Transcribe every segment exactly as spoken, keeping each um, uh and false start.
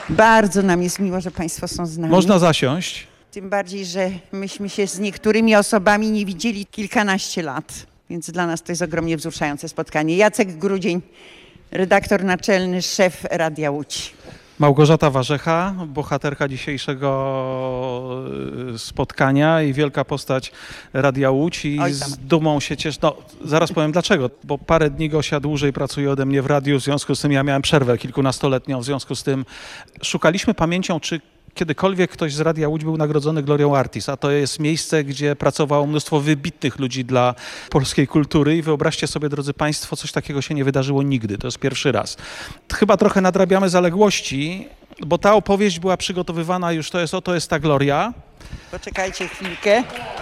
Bardzo nam jest miło, że Państwo są z nami. Można zasiąść. Tym bardziej, że myśmy się z niektórymi osobami nie widzieli kilkanaście lat, więc dla nas to jest ogromnie wzruszające spotkanie. Jacek Grudzień, redaktor naczelny, szef Radia Łódź. Małgorzata Warzecha, bohaterka dzisiejszego spotkania i wielka postać Radia Łódź i Oj, z dumą się cieszę. No, zaraz powiem dlaczego, bo parę dni Gosia dłużej pracuje ode mnie w radiu, w związku z tym ja miałem przerwę kilkunastoletnią, w związku z tym szukaliśmy pamięcią, czy kiedykolwiek ktoś z Radia Łódź był nagrodzony Glorią Artis, a to jest miejsce, gdzie pracowało mnóstwo wybitnych ludzi dla polskiej kultury i wyobraźcie sobie, drodzy Państwo, coś takiego się nie wydarzyło nigdy, to jest pierwszy raz. Chyba trochę nadrabiamy zaległości, bo ta opowieść była przygotowywana już, to jest oto jest ta Gloria. Poczekajcie chwilkę.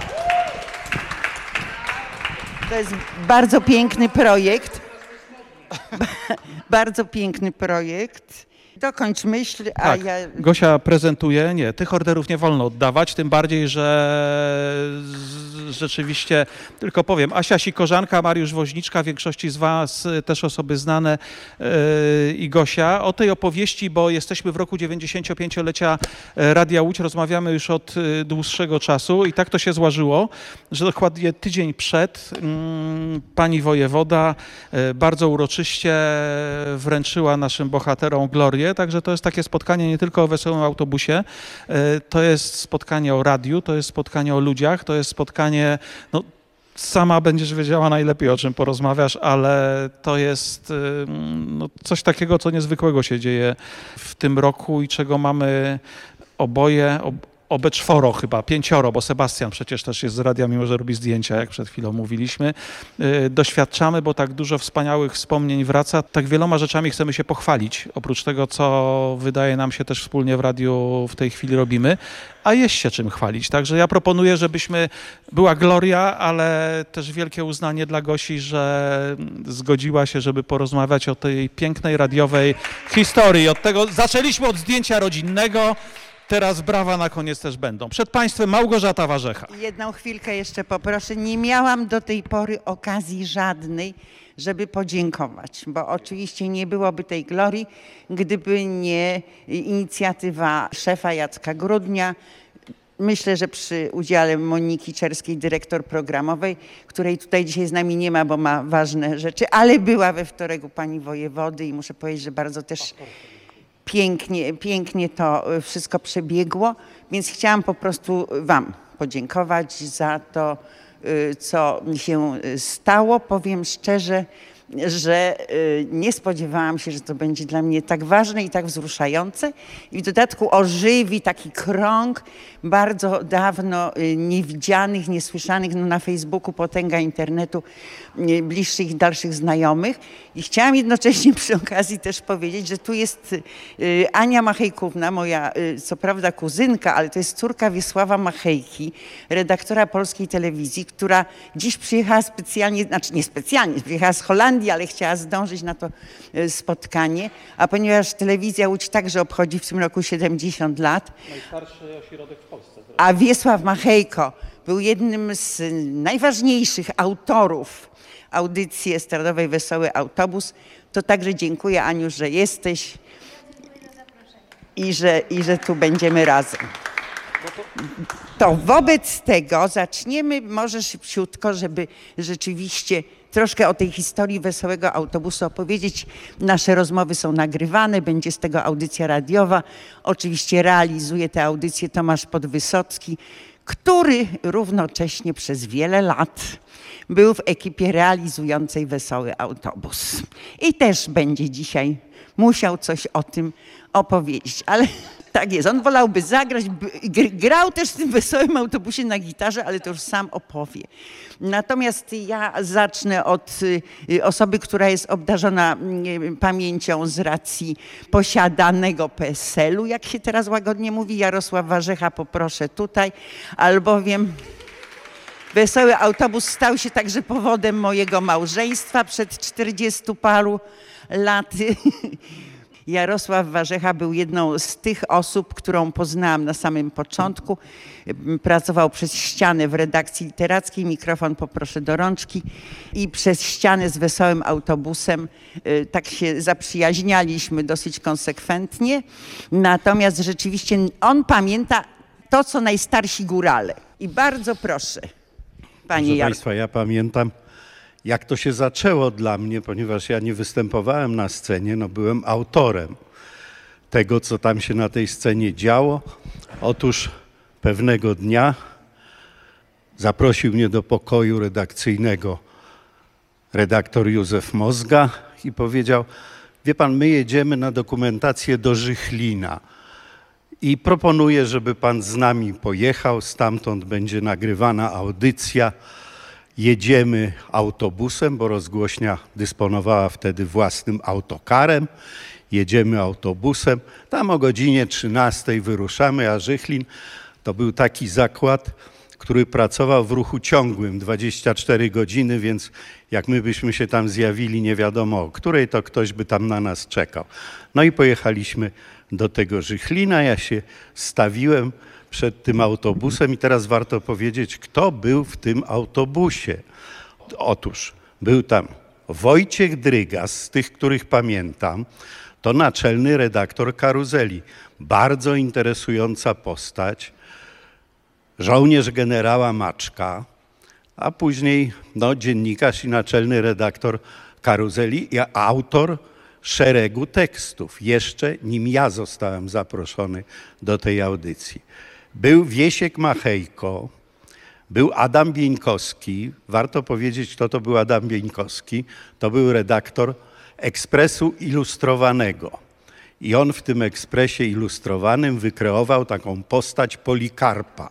To jest bardzo piękny projekt. Bardzo piękny projekt. Dokończ myśl, a Tak, ja... Gosia prezentuje, nie, tych orderów nie wolno oddawać, tym bardziej, że z, rzeczywiście, tylko powiem, Asia Sikorzanka, Mariusz Woźniczka, większości z Was też osoby znane yy, i Gosia. O tej opowieści, bo jesteśmy w roku dziewięćdziesięciopięciolecia Radia Łódź, rozmawiamy już od dłuższego czasu i tak to się złożyło, że dokładnie tydzień przed yy, pani wojewoda yy, bardzo uroczyście wręczyła naszym bohaterom glorię. Także to jest takie spotkanie nie tylko o Wesołym Autobusie, to jest spotkanie o radiu, to jest spotkanie o ludziach, to jest spotkanie, no sama będziesz wiedziała najlepiej, o czym porozmawiasz, ale to jest no, coś takiego, co niezwykłego się dzieje w tym roku i czego mamy oboje, ob Obe czworo chyba, pięcioro, bo Sebastian przecież też jest z radia, mimo że robi zdjęcia, jak przed chwilą mówiliśmy. Yy, doświadczamy, bo tak dużo wspaniałych wspomnień wraca. Tak wieloma rzeczami chcemy się pochwalić, oprócz tego, co wydaje nam się też wspólnie w radiu w tej chwili robimy, a jest się czym chwalić. Także ja proponuję, żebyśmy, była Gloria, ale też wielkie uznanie dla Gosi, że zgodziła się, żeby porozmawiać o tej pięknej radiowej historii. Od tego zaczęliśmy od zdjęcia rodzinnego. Teraz brawa na koniec też będą. Przed Państwem Małgorzata Warzecha. Jedną chwilkę jeszcze poproszę. Nie miałam do tej pory okazji żadnej, żeby podziękować, bo oczywiście nie byłoby tej glorii, gdyby nie inicjatywa szefa Jacka Grudnia. Myślę, że przy udziale Moniki Czerskiej, dyrektor programowej, której tutaj dzisiaj z nami nie ma, bo ma ważne rzeczy, ale była we wtorek u pani wojewody i muszę powiedzieć, że bardzo też Pięknie, pięknie to wszystko przebiegło, więc chciałam po prostu Wam podziękować za to, co się stało. Powiem szczerze, że nie spodziewałam się, że to będzie dla mnie tak ważne i tak wzruszające. I w dodatku ożywi taki krąg bardzo dawno niewidzianych, niesłyszanych, no na Facebooku potęga internetu, bliższych i dalszych znajomych. I chciałam jednocześnie przy okazji też powiedzieć, że tu jest Ania Machejkówna, moja co prawda kuzynka, ale to jest córka Wiesława Machejki, redaktora Polskiej Telewizji, która dziś przyjechała specjalnie, znaczy nie specjalnie, przyjechała z Holandii, ale chciała zdążyć na to spotkanie, a ponieważ Telewizja Łódź także obchodzi w tym roku siedemdziesiąt lat. Najstarszy ośrodek w Polsce. A Wiesław Machejko był jednym z najważniejszych autorów audycji estradowej Wesoły Autobus, to także dziękuję, Aniu, że jesteś i że, i że tu będziemy razem. To wobec tego zaczniemy może szybciutko, żeby rzeczywiście troszkę o tej historii Wesołego Autobusu opowiedzieć. Nasze rozmowy są nagrywane, będzie z tego audycja radiowa. Oczywiście realizuje tę audycję Tomasz Podwysocki, który równocześnie przez wiele lat był w ekipie realizującej Wesoły Autobus. I też będzie dzisiaj musiał coś o tym opowiedzieć, ale tak jest, on wolałby zagrać, grał też w tym Wesołym Autobusie na gitarze, ale to już sam opowie. Natomiast ja zacznę od osoby, która jest obdarzona pamięcią z racji posiadanego P S L u, jak się teraz łagodnie mówi. Jarosław Warzecha, poproszę tutaj, albowiem Wesoły Autobus stał się także powodem mojego małżeństwa przed czterdziestu paru lat. Jarosław Warzecha był jedną z tych osób, którą poznałam na samym początku. Pracował przez ścianę w redakcji literackiej, mikrofon poproszę do rączki, i przez ścianę z Wesołym Autobusem tak się zaprzyjaźnialiśmy dosyć konsekwentnie. Natomiast rzeczywiście on pamięta to, co najstarsi górale. I bardzo proszę, panie Proszę Jarku. Państwa, ja pamiętam, jak to się zaczęło dla mnie, ponieważ ja nie występowałem na scenie, no byłem autorem tego, co tam się na tej scenie działo. Otóż pewnego dnia zaprosił mnie do pokoju redakcyjnego redaktor Józef Mozga i powiedział: wie pan, my jedziemy na dokumentację do Żychlina i proponuję, żeby pan z nami pojechał, stamtąd będzie nagrywana audycja. Jedziemy autobusem, bo rozgłośnia dysponowała wtedy własnym autokarem. Jedziemy autobusem, tam o godzinie trzynastej wyruszamy, a Żychlin to był taki zakład, który pracował w ruchu ciągłym dwadzieścia cztery godziny, więc jak my byśmy się tam zjawili nie wiadomo o której, to ktoś by tam na nas czekał. No i pojechaliśmy do tego Żychlina, ja się stawiłem przed tym autobusem i teraz warto powiedzieć, kto był w tym autobusie. Otóż był tam Wojciech Drygas, z tych, których pamiętam, to naczelny redaktor Karuzeli. Bardzo interesująca postać, żołnierz generała Maczka, a później no, dziennikarz i naczelny redaktor Karuzeli i autor szeregu tekstów, jeszcze nim ja zostałem zaproszony do tej audycji. Był Wiesiek Machejko, był Adam Bieńkowski. Warto powiedzieć, kto to był Adam Bieńkowski. To był redaktor Ekspresu Ilustrowanego. I on w tym Ekspresie Ilustrowanym wykreował taką postać Polikarpa.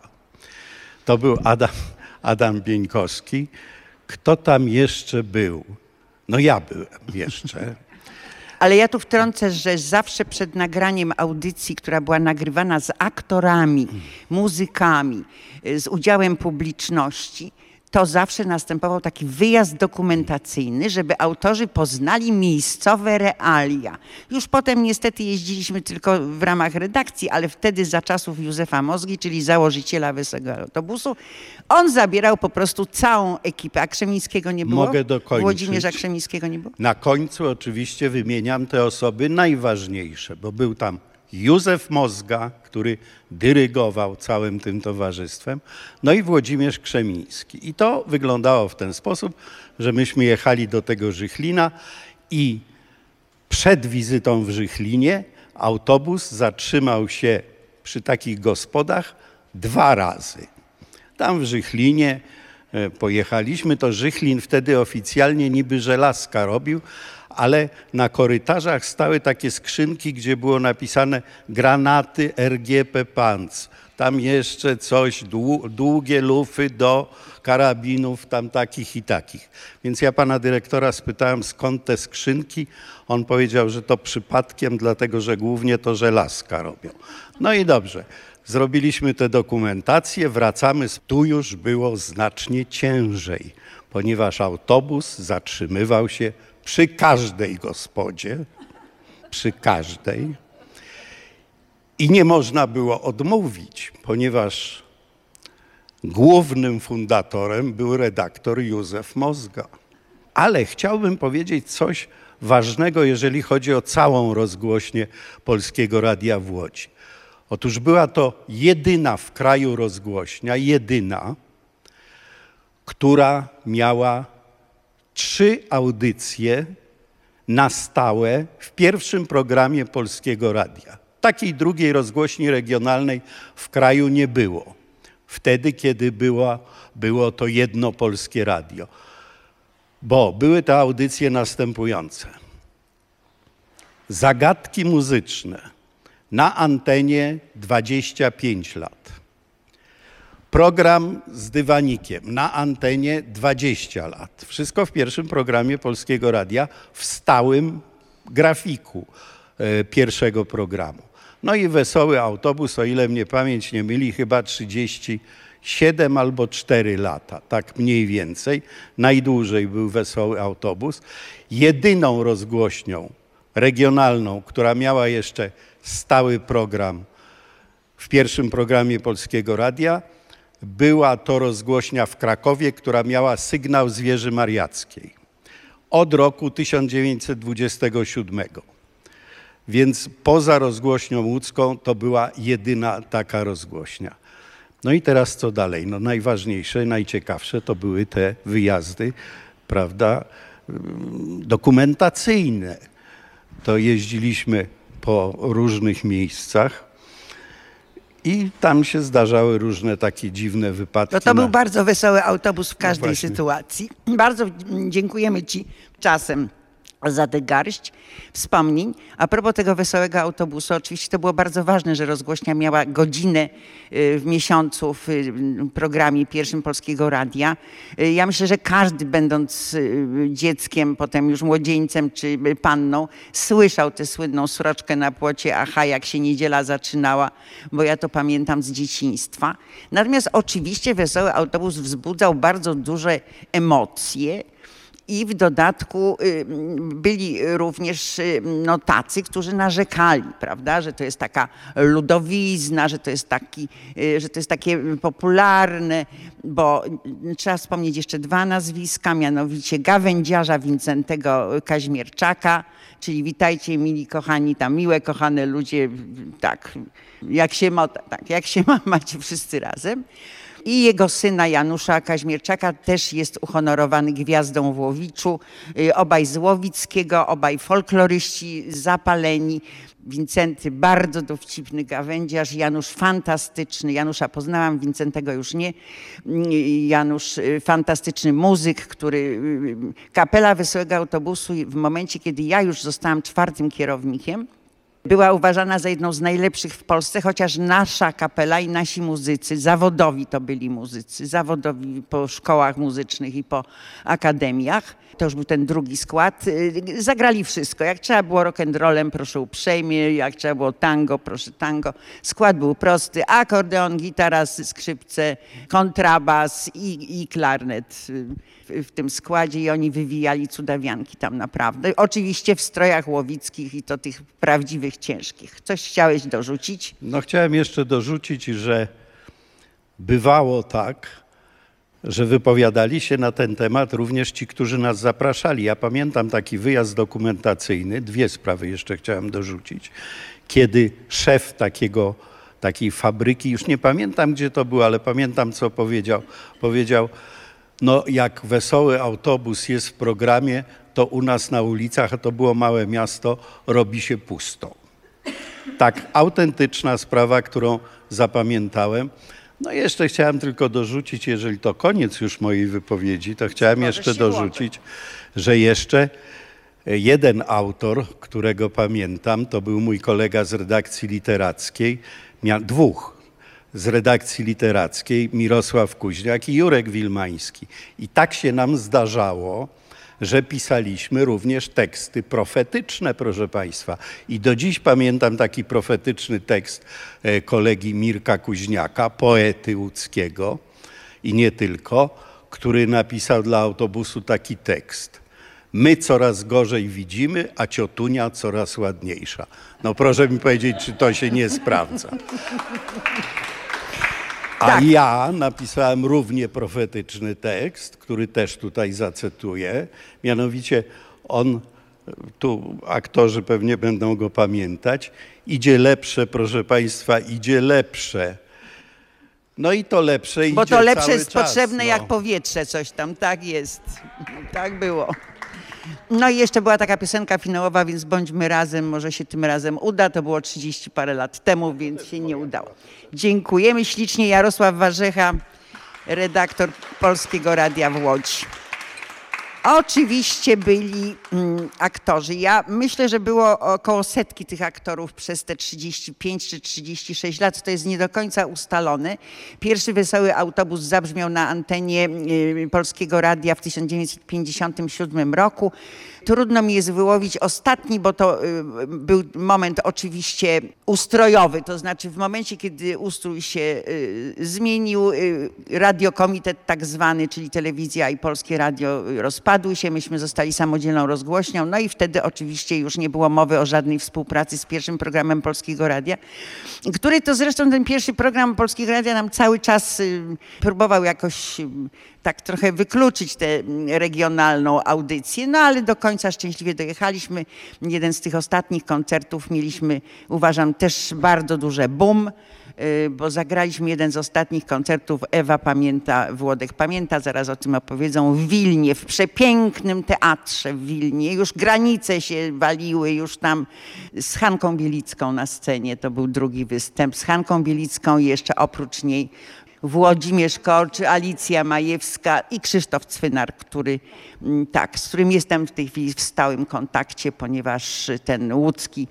To był Adam, Adam Bieńkowski. Kto tam jeszcze był? No ja byłem jeszcze. Ale ja tu wtrącę, że zawsze przed nagraniem audycji, która była nagrywana z aktorami, muzykami, z udziałem publiczności, to zawsze następował taki wyjazd dokumentacyjny, żeby autorzy poznali miejscowe realia. Już potem niestety jeździliśmy tylko w ramach redakcji, ale wtedy za czasów Józefa Mozgi, czyli założyciela Wesołego Autobusu, on zabierał po prostu całą ekipę. A Krzemińskiego nie było? Mogę dokończyć. Włodzimierza Krzemińskiego nie było? Na końcu oczywiście wymieniam te osoby najważniejsze, bo był tam Józef Mozga, który dyrygował całym tym towarzystwem, no i Włodzimierz Krzemiński. I to wyglądało w ten sposób, że myśmy jechali do tego Żychlina i przed wizytą w Żychlinie autobus zatrzymał się przy takich gospodach dwa razy. Tam w Żychlinie pojechaliśmy, to Żychlin wtedy oficjalnie niby żelazka robił, ale na korytarzach stały takie skrzynki, gdzie było napisane granaty R G P Panc. Tam jeszcze coś, długie lufy do karabinów, tam takich i takich. Więc ja pana dyrektora spytałem, skąd te skrzynki. On powiedział, że to przypadkiem, dlatego że głównie to żelazka robią. No i dobrze. Zrobiliśmy tę dokumentację, wracamy, tu już było znacznie ciężej, ponieważ autobus zatrzymywał się przy każdej gospodzie, przy każdej i nie można było odmówić, ponieważ głównym fundatorem był redaktor Józef Mozga. Ale chciałbym powiedzieć coś ważnego, jeżeli chodzi o całą rozgłośnię Polskiego Radia w Łodzi. Otóż była to jedyna w kraju rozgłośnia, jedyna, która miała trzy audycje na stałe w pierwszym programie Polskiego Radia. Takiej drugiej rozgłośni regionalnej w kraju nie było. Wtedy, kiedy było, było to jedno Polskie Radio. Bo były te audycje następujące. Zagadki muzyczne na antenie dwadzieścia pięć lat. Program z dywanikiem na antenie dwadzieścia lat. Wszystko w pierwszym programie Polskiego Radia w stałym grafiku e, pierwszego programu. No i Wesoły Autobus, o ile mnie pamięć nie myli, chyba trzydzieści siedem albo cztery lata, tak mniej więcej. Najdłużej był Wesoły Autobus. Jedyną rozgłośnią regionalną, która miała jeszcze stały program w pierwszym programie Polskiego Radia, była to rozgłośnia w Krakowie, która miała sygnał z wieży mariackiej od roku tysiąc dziewięćset dwudziestego siódmego. Więc poza rozgłośnią łódzką to była jedyna taka rozgłośnia. No i teraz co dalej? No najważniejsze, najciekawsze to były te wyjazdy, prawda, dokumentacyjne. To jeździliśmy po różnych miejscach i tam się zdarzały różne takie dziwne wypadki. No to był na... bardzo wesoły autobus w każdej właśnie. sytuacji. Bardzo dziękujemy Ci czasem za tę garść wspomnień. A propos tego wesołego autobusu, oczywiście to było bardzo ważne, że rozgłośnia miała godzinę w miesiącu w programie pierwszym Polskiego Radia. Ja myślę, że każdy, będąc dzieckiem, potem już młodzieńcem czy panną, słyszał tę słynną sroczkę na płocie, aha, jak się niedziela zaczynała, bo ja to pamiętam z dzieciństwa. Natomiast oczywiście wesoły autobus wzbudzał bardzo duże emocje. I w dodatku byli również no, tacy, którzy narzekali, prawda, że to jest taka ludowizna, że to jest, taki, że to jest takie popularne, bo trzeba wspomnieć jeszcze dwa nazwiska, mianowicie gawędziarza Wincentego Kaźmierczaka, czyli witajcie mili kochani, tam miłe kochane ludzie, tak, jak się ma, tak, jak się ma, macie wszyscy razem. I jego syna Janusza Kaźmierczaka też jest uhonorowany gwiazdą w Łowiczu. Obaj z Łowickiego, obaj folkloryści zapaleni. Wincenty bardzo dowcipny gawędziarz, Janusz fantastyczny, Janusza poznałam, Wincentego już nie. Janusz fantastyczny muzyk, który kapela Wesołego Autobusu w momencie, kiedy ja już zostałam czwartym kierownikiem, była uważana za jedną z najlepszych w Polsce, chociaż nasza kapela i nasi muzycy, zawodowi to byli muzycy, zawodowi po szkołach muzycznych i po akademiach, to już był ten drugi skład, zagrali wszystko. Jak trzeba było rock'n'rollem, proszę uprzejmie, jak trzeba było tango, proszę tango. Skład był prosty, akordeon, gitara, skrzypce, kontrabas i, i klarnet w, w tym składzie i oni wywijali cudawianki tam naprawdę. Oczywiście w strojach łowickich i to tych prawdziwych, ciężkich. Coś chciałeś dorzucić? No chciałem jeszcze dorzucić, że bywało tak, że wypowiadali się na ten temat również ci, którzy nas zapraszali. Ja pamiętam taki wyjazd dokumentacyjny, dwie sprawy jeszcze chciałem dorzucić, kiedy szef takiego, takiej fabryki, już nie pamiętam gdzie to było, ale pamiętam co powiedział, powiedział, no jak wesoły autobus jest w programie, to u nas na ulicach, a to było małe miasto, robi się pusto. Tak, autentyczna sprawa, którą zapamiętałem. No i jeszcze chciałem tylko dorzucić, jeżeli to koniec już mojej wypowiedzi, to chciałem jeszcze dorzucić, że jeszcze jeden autor, którego pamiętam, to był mój kolega z redakcji literackiej, miał dwóch z redakcji literackiej, Mirosław Kuźniak i Jurek Wilmański. I tak się nam zdarzało, że pisaliśmy również teksty profetyczne, proszę Państwa. I do dziś pamiętam taki profetyczny tekst kolegi Mirka Kuźniaka, poety łódzkiego i nie tylko, który napisał dla autobusu taki tekst. My coraz gorzej widzimy, a ciotunia coraz ładniejsza. No proszę mi powiedzieć, czy to się nie sprawdza. A Tak. ja napisałem równie profetyczny tekst, który też tutaj zacytuję. Mianowicie on, tu aktorzy pewnie będą go pamiętać, idzie lepsze, proszę Państwa, idzie lepsze. No i to lepsze idzie Bo to lepsze cały jest czas, potrzebne no. jak powietrze, coś tam, tak jest. Tak było. No i jeszcze była taka piosenka finałowa, więc bądźmy razem, może się tym razem uda. To było trzydzieści parę lat temu, więc się nie udało. Dziękujemy ślicznie. Jarosław Warzecha, redaktor Polskiego Radia w Łodzi. Oczywiście byli mm, aktorzy. Ja myślę, że było około setki tych aktorów przez te trzydzieści pięć czy trzydzieści sześć lat. To jest nie do końca ustalone. Pierwszy Wesoły Autobus zabrzmiał na antenie y, Polskiego Radia w tysiąc dziewięćset pięćdziesiątym siódmym roku. Trudno mi jest wyłowić ostatni, bo to y, był moment oczywiście ustrojowy, to znaczy w momencie, kiedy ustrój się y, zmienił, y, radiokomitet tak zwany, czyli telewizja i Polskie Radio rozpadły się, myśmy zostali samodzielną rozgłośnią, no i wtedy oczywiście już nie było mowy o żadnej współpracy z pierwszym programem Polskiego Radia, który to zresztą ten pierwszy program Polskiego Radia nam cały czas y, próbował jakoś y, tak trochę wykluczyć tę regionalną audycję, no ale do końca szczęśliwie dojechaliśmy. Jeden z tych ostatnich koncertów mieliśmy, uważam, też bardzo duże boom, bo zagraliśmy jeden z ostatnich koncertów, Ewa pamięta, Włodek pamięta, zaraz o tym opowiedzą, w Wilnie, w przepięknym teatrze w Wilnie. Już granice się waliły, już tam z Hanką Bielicką na scenie, to był drugi występ, z Hanką Bielicką i jeszcze oprócz niej Włodzimierz Korcz, Alicja Majewska i Krzysztof Cwynar, który, tak, z którym jestem w tej chwili w stałym kontakcie, ponieważ ten łódzki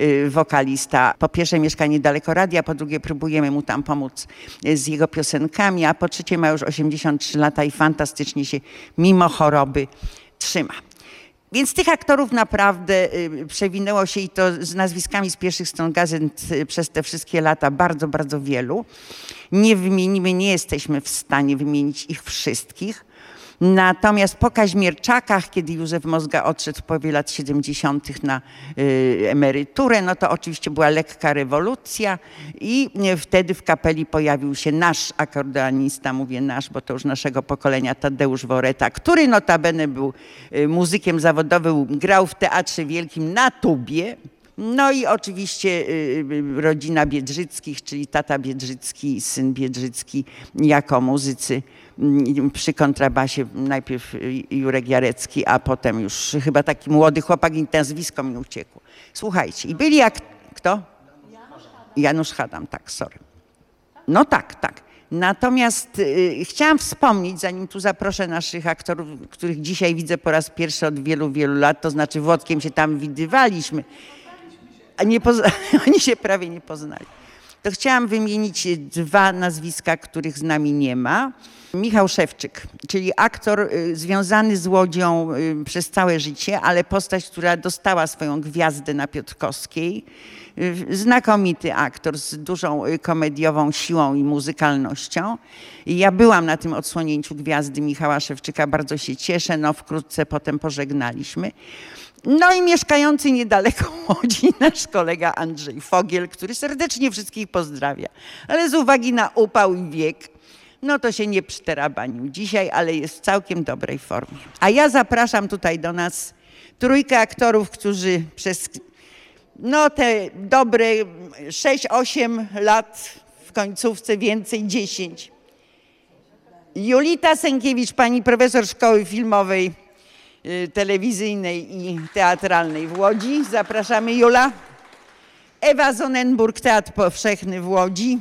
wokalista po pierwsze mieszka niedaleko radia, po drugie próbujemy mu tam pomóc z jego piosenkami, a po trzecie ma już osiemdziesiąt trzy lata i fantastycznie się mimo choroby trzyma. Więc tych aktorów naprawdę przewinęło się i to z nazwiskami z pierwszych stron gazet przez te wszystkie lata bardzo, bardzo wielu. Nie wymienimy, nie jesteśmy w stanie wymienić ich wszystkich. Natomiast po Kaźmierczakach, kiedy Józef Mozga odszedł w połowie lat siedemdziesiątych na y, emeryturę, no to oczywiście była lekka rewolucja i wtedy w kapeli pojawił się nasz akordeonista, mówię nasz, bo to już naszego pokolenia, Tadeusz Woreta, który notabene był y, muzykiem zawodowym, grał w Teatrze Wielkim na tubie. No i oczywiście y, rodzina Biedrzyckich, czyli tata Biedrzycki, syn Biedrzycki jako muzycy y, przy kontrabasie, najpierw Jurek Jarecki, a potem już chyba taki młody chłopak i nazwisko mi uciekło. Słuchajcie, i byli jak... Kto? Janusz Hadam, tak, sorry. No tak, tak. Natomiast y, chciałam wspomnieć, zanim tu zaproszę naszych aktorów, których dzisiaj widzę po raz pierwszy od wielu, wielu lat, to znaczy Włodkiem się tam widywaliśmy, a nie poza- oni się prawie nie poznali. To chciałam wymienić dwa nazwiska, których z nami nie ma. Michał Szewczyk, czyli aktor y, związany z Łodzią y, przez całe życie, ale postać, która dostała swoją gwiazdę na Piotrkowskiej. Y, znakomity aktor z dużą y, komediową siłą i muzykalnością. I ja byłam na tym odsłonięciu gwiazdy Michała Szewczyka, bardzo się cieszę, no wkrótce potem pożegnaliśmy. No i mieszkający niedaleko Łodzi nasz kolega Andrzej Fogiel, który serdecznie wszystkich pozdrawia, ale z uwagi na upał i wiek, no to się nie przyterabanił dzisiaj, ale jest w całkiem dobrej formie. A ja zapraszam tutaj do nas trójkę aktorów, którzy przez no te dobre sześć osiem lat, w końcówce więcej, dziesięć. Julita Sękiewicz, pani profesor Szkoły Filmowej, telewizyjnej i teatralnej w Łodzi. Zapraszamy, Jula. Ewa Zonenburg, Teatr Powszechny w Łodzi.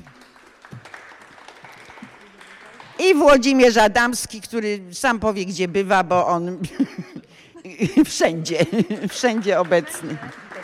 I Włodzimierz Adamski, który sam powie, gdzie bywa, bo on wszędzie, wszędzie obecny.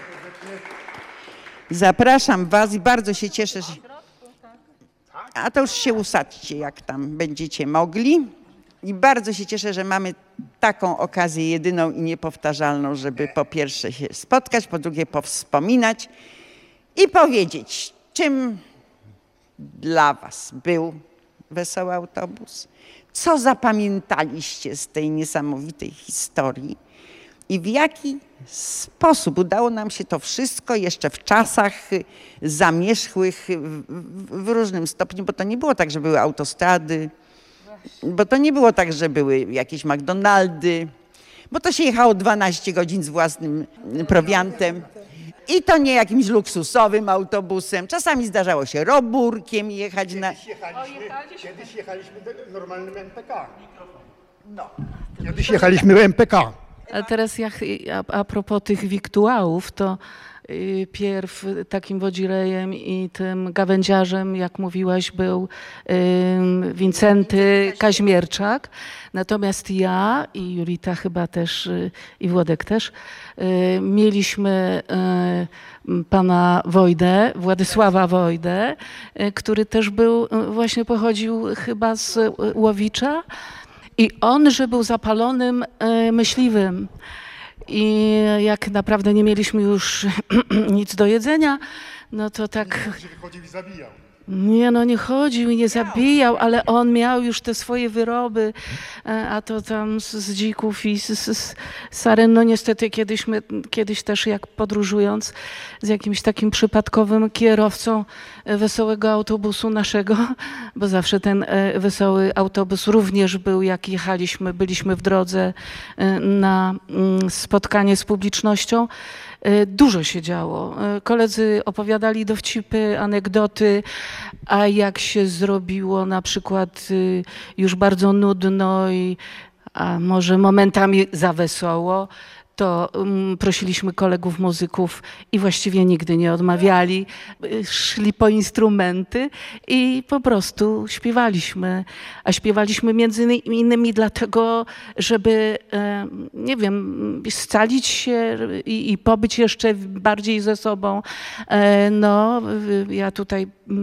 Zapraszam was i bardzo się cieszę, że... A to już się usadźcie, jak tam będziecie mogli. I bardzo się cieszę, że mamy taką okazję jedyną i niepowtarzalną, żeby po pierwsze się spotkać, po drugie powspominać i powiedzieć, czym dla was był Wesoły Autobus, co zapamiętaliście z tej niesamowitej historii i w jaki sposób udało nam się to wszystko jeszcze w czasach zamierzchłych w, w różnym stopniu, bo to nie było tak, że były autostrady, bo to nie było tak, że były jakieś McDonaldy, bo to się jechało dwanaście godzin z własnym prowiantem i to nie jakimś luksusowym autobusem. Czasami zdarzało się roburkiem jechać na... Kiedyś jechaliśmy, kiedyś jechaliśmy normalnym M P K. No. Kiedyś jechaliśmy M P K. A teraz jak, a, a propos tych wiktuałów, to y, pierw takim wodzirejem i tym gawędziarzem, jak mówiłaś, był y, Wincenty Kaźmierczak. Natomiast ja i Julita chyba też y, i Włodek też y, mieliśmy y, pana Wojdę, Władysława Wojdę, y, który też był, y, właśnie pochodził chyba z Łowicza. I on, że był zapalonym y, myśliwym i jak naprawdę nie mieliśmy już nic do jedzenia, no to tak... Chodził i zabijał. Nie, no nie chodził i nie zabijał, ale on miał już te swoje wyroby, e, a to tam z, z dzików i z, z, z saren. No niestety kiedyś, my, kiedyś też jak podróżując z jakimś takim przypadkowym kierowcą e, wesołego autobusu naszego, bo zawsze ten e, wesoły autobus również był, jak jechaliśmy, byliśmy w drodze e, na mm, spotkanie z publicznością. Dużo się działo. Koledzy opowiadali dowcipy, anegdoty, a jak się zrobiło na przykład już bardzo nudno i a może momentami za wesoło, to um, prosiliśmy kolegów muzyków i właściwie nigdy nie odmawiali. Szli po instrumenty i po prostu śpiewaliśmy. A śpiewaliśmy między innymi dlatego, żeby, e, nie wiem, scalić się i, i pobyć jeszcze bardziej ze sobą. E, no, ja tutaj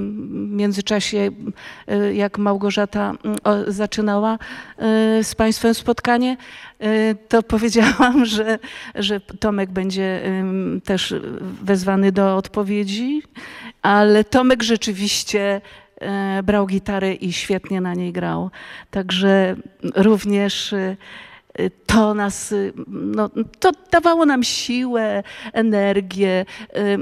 w międzyczasie, jak Małgorzata o, zaczynała e, z Państwem spotkanie, e, to powiedziałam, że że Tomek będzie um, też wezwany do odpowiedzi, ale Tomek rzeczywiście e, brał gitarę i świetnie na niej grał. Także również e, to nas, no, to dawało nam siłę, energię. E,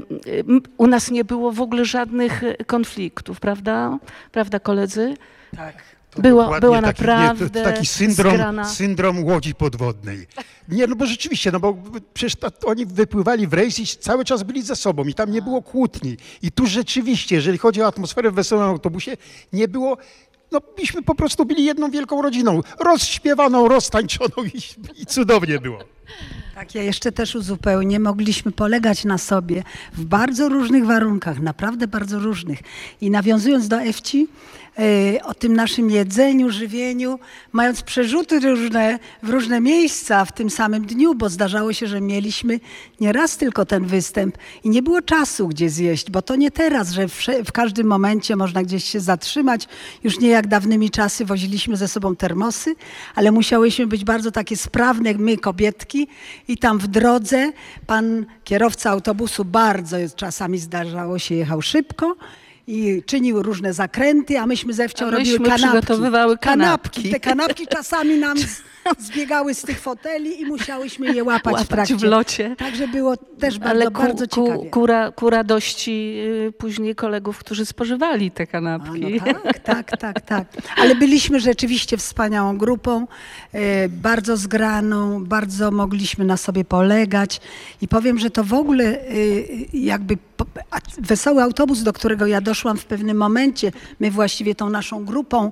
u nas nie było w ogóle żadnych konfliktów, prawda? Prawda, koledzy? Tak. Była, była taki, naprawdę nie, taki syndrom, zgrana. syndrom łodzi podwodnej. Nie, no bo rzeczywiście, no bo przecież to, oni wypływali w rejs i cały czas byli ze sobą i tam nie było kłótni. I tu rzeczywiście, jeżeli chodzi o atmosferę w wesołym autobusie, nie było, no myśmy po prostu byli jedną wielką rodziną, rozśpiewaną, roztańczoną i, i cudownie było. Tak, ja jeszcze też uzupełnię. Mogliśmy polegać na sobie w bardzo różnych warunkach, naprawdę bardzo różnych. I nawiązując do Ewci, yy, o tym naszym jedzeniu, żywieniu, mając przerzuty różne w różne miejsca w tym samym dniu, bo zdarzało się, że mieliśmy nie raz tylko ten występ i nie było czasu gdzie zjeść, bo to nie teraz, że w, w każdym momencie można gdzieś się zatrzymać. Już nie jak dawnymi czasy woziliśmy ze sobą termosy, ale musiałyśmy być bardzo takie sprawne, jak my kobietki. I tam w drodze pan kierowca autobusu bardzo czasami zdarzało się, jechał szybko i czynił różne zakręty, a myśmy ze Ewcią A robiły myśmy kanapki. przygotowywały kanapki. Te kanapki czasami nam z, zbiegały z tych foteli i musiałyśmy je łapać, Łapać w trakcie. w locie. Także było też bardzo, Ale ku, bardzo ku, ciekawie. ku, ra, ku radości y, później kolegów, którzy spożywali te A, kanapki. no tak, tak, tak, tak. Ale byliśmy rzeczywiście wspaniałą grupą, e, bardzo zgraną, bardzo mogliśmy na sobie polegać i powiem, że to w ogóle e, jakby po, a, wesoły autobus, do którego ja doszłam w pewnym momencie, my właściwie tą naszą grupą,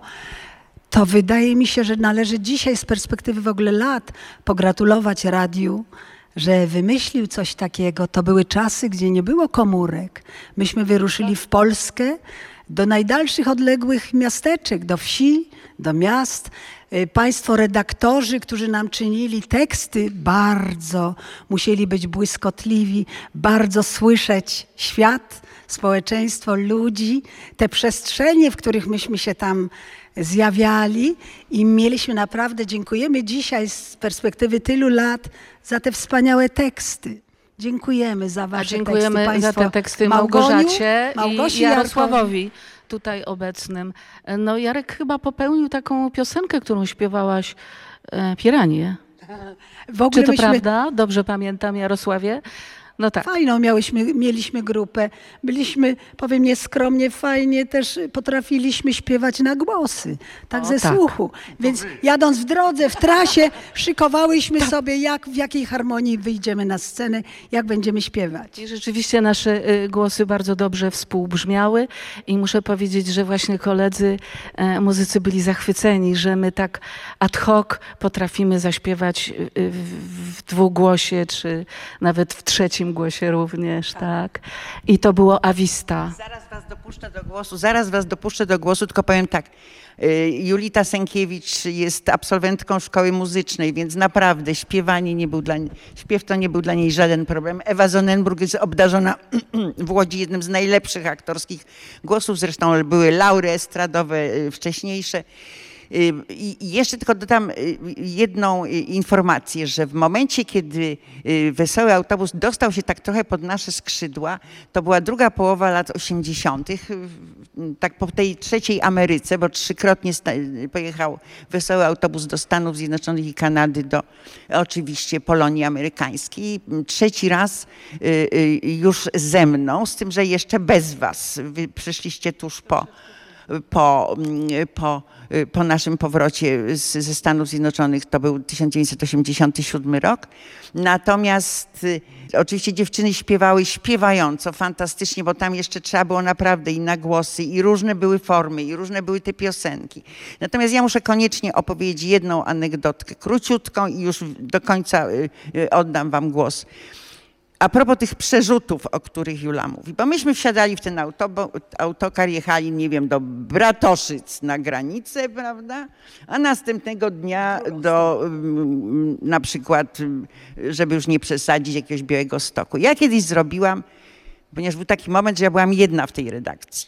to wydaje mi się, że należy dzisiaj z perspektywy w ogóle lat pogratulować radiu, że wymyślił coś takiego. To były czasy, gdzie nie było komórek. Myśmy wyruszyli w Polskę do najdalszych odległych miasteczek, do wsi, do miast. Państwo redaktorzy, którzy nam czynili teksty, bardzo musieli być błyskotliwi, bardzo słyszeć świat, społeczeństwo, ludzi, te przestrzenie, w których myśmy się tam zjawiali i mieliśmy naprawdę, dziękujemy dzisiaj z perspektywy tylu lat za te wspaniałe teksty. Dziękujemy za A wasze dziękujemy teksty. za Państwo te teksty Małgoniu, Małgorzacie Małgosi i Jarosławowi tutaj obecnym. No Jarek chyba popełnił taką piosenkę, którą śpiewałaś, e, Piranie. W ogóle Czy to myśmy prawda? Dobrze pamiętam, Jarosławie? No tak. fajną miałyśmy, mieliśmy grupę. Byliśmy, powiem nieskromnie, fajnie też potrafiliśmy śpiewać na głosy, tak O, ze tak. słuchu. Więc jadąc w drodze, w trasie, szykowałyśmy sobie, jak, w jakiej harmonii wyjdziemy na scenę, jak będziemy śpiewać. I rzeczywiście nasze y, głosy bardzo dobrze współbrzmiały i muszę powiedzieć, że właśnie koledzy e, muzycy byli zachwyceni, że my tak ad hoc potrafimy zaśpiewać y, w, w dwugłosie, czy nawet w trzecim głosie również, tak. I to było Awista. Zaraz was dopuszczę do głosu, zaraz was dopuszczę do głosu, tylko powiem tak. Julita Sękiewicz jest absolwentką szkoły muzycznej, więc naprawdę śpiewanie nie był dla niej, śpiew to nie był dla niej żaden problem. Ewa Sonnenburg jest obdarzona w Łodzi jednym z najlepszych aktorskich głosów, zresztą były laury estradowe wcześniejsze. I jeszcze tylko dodam jedną informację, że w momencie, kiedy Wesoły Autobus dostał się tak trochę pod nasze skrzydła, to była druga połowa lat osiemdziesiątych, tak po tej trzeciej Ameryce, bo trzykrotnie pojechał Wesoły Autobus do Stanów Zjednoczonych i Kanady, do oczywiście Polonii Amerykańskiej. Trzeci raz już ze mną, z tym, że jeszcze bez was. Wy przyszliście tuż po, po, po, po naszym powrocie z, ze Stanów Zjednoczonych, to był tysiąc dziewięćset osiemdziesiąty siódmy rok. Natomiast oczywiście dziewczyny śpiewały śpiewająco, fantastycznie, bo tam jeszcze trzeba było naprawdę i na głosy, i różne były formy, i różne były te piosenki. Natomiast ja muszę koniecznie opowiedzieć jedną anegdotkę, króciutką, i już do końca oddam wam głos. A propos tych przerzutów, o których Jula mówi, bo myśmy wsiadali w ten autokar, jechali, nie wiem, do Bratoszyc na granicę, prawda? A następnego dnia do, na przykład, żeby już nie przesadzić, jakiegoś Białegostoku. Ja kiedyś zrobiłam, ponieważ był taki moment, że ja byłam jedna w tej redakcji.